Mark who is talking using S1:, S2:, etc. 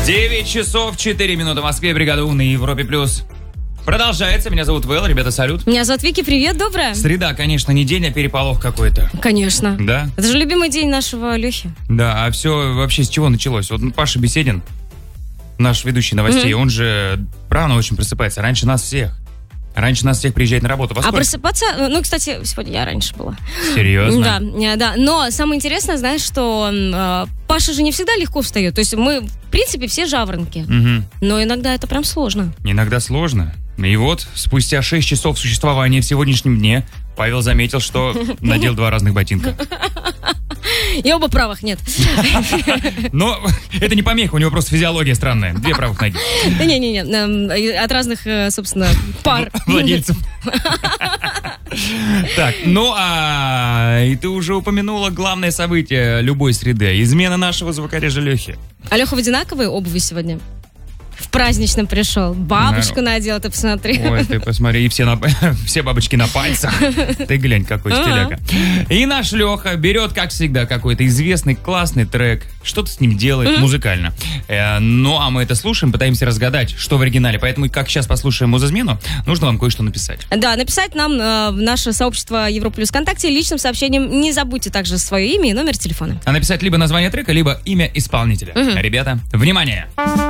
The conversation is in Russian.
S1: 9 часов 4 минуты в Москве, бригада У на Европе+. Продолжается. Меня зовут Вэл. Ребята, салют.
S2: Меня зовут Вики. Привет, доброе.
S1: Среда, конечно, недельный переполох какой-то.
S2: Конечно.
S1: Да?
S2: Это же любимый день нашего Лехи.
S1: Да, а все вообще с чего началось? Вот Паша Беседин, наш ведущий новостей, он же рано очень просыпается, раньше нас всех. Раньше нас всех приезжает на работу.
S2: А просыпаться... Ну, кстати, сегодня я раньше была.
S1: Серьезно?
S2: Да. Но самое интересное, знаешь, что Паша же не всегда легко встает. То есть мы, в принципе, все жаворонки.
S1: Угу.
S2: Но иногда это прям сложно.
S1: Иногда сложно. И вот, спустя 6 часов существования в сегодняшнем дне, Павел заметил, что надел 2 разных ботинка.
S2: И оба правых нет.
S1: Но это не помеха, у него просто физиология странная. 2 правых ноги.
S2: Да не. От разных, собственно, пар.
S1: Владельцев. Так, и ты уже упомянула главное событие любой среды. Измена нашего звукорежа Лехи.
S2: А Леха в одинаковой обуви сегодня? В праздничном пришел. Бабушку надел, ты посмотри.
S1: Ой, ты посмотри, и все бабочки на пальцах. Ты глянь, какой стиляка. И наш Леха берет, как всегда, какой-то известный классный трек, что-то с ним делает музыкально. Ну, а мы это слушаем, пытаемся разгадать, что в оригинале. Поэтому, как сейчас послушаем музызмену, нужно вам кое-что написать.
S2: Да, написать нам в наше сообщество Европа+ ВКонтакте личным сообщением. Не забудьте также свое имя и номер телефона.
S1: А написать либо название трека, либо имя исполнителя. Ребята, внимание!